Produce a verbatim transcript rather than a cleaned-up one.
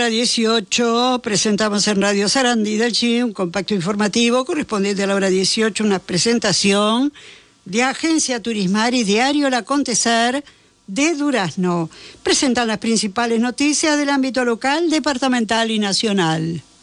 hora dieciocho presentamos en Radio Sarandí del Chi un compacto informativo correspondiente a la hora dieciocho, una presentación de Agencia Turismar y Diario El Acontecer de Durazno. Presentan las principales noticias del ámbito local, departamental y nacional.